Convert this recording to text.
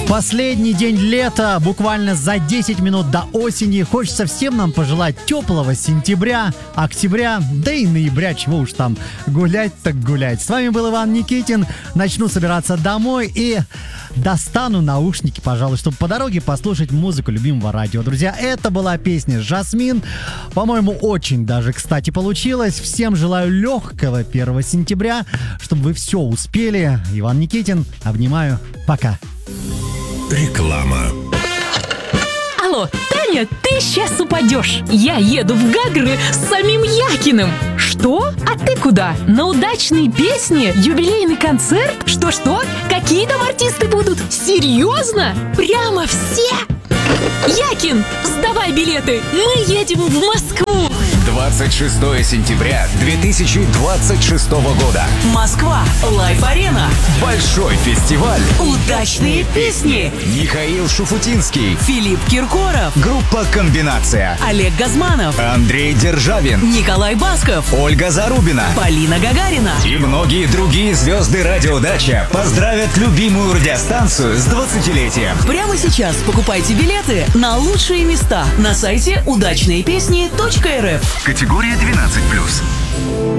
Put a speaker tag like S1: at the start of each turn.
S1: Последний день лета, буквально за 10 минут до осени. Хочется всем нам пожелать теплого сентября, октября, да и ноября, чего уж там, гулять так гулять. С вами был Иван Никитин. Начну собираться домой и достану наушники, пожалуй, чтобы по дороге послушать музыку любимого радио. Друзья, это была песня «Жасмин». По-моему, очень даже, кстати, получилось. Всем желаю легкого 1 сентября, чтобы вы все успели. Иван Никитин, обнимаю. Пока.
S2: Реклама.
S3: Алло, Таня, ты сейчас упадешь. Я еду в Гагры с самим Якиным. Что? А ты куда? На удачные песни? Юбилейный концерт? Что? Какие там артисты будут? Серьезно? Прямо все? Якин, сдавай билеты. Мы едем в Москву.
S4: 26 сентября 2026 года.
S3: Москва. Лайф-арена.
S4: Большой фестиваль.
S3: Удачные песни.
S4: Михаил Шуфутинский.
S3: Филипп Киркоров.
S4: Группа «Комбинация».
S3: Олег Газманов.
S4: Андрей Державин.
S3: Николай Басков.
S4: Ольга Зарубина.
S3: Полина Гагарина.
S4: И многие другие звезды «Радиодача» поздравят любимую радиостанцию с 20-летием.
S3: Прямо сейчас покупайте билеты на лучшие места на сайте удачныепесни.рф.
S4: Категория 12+.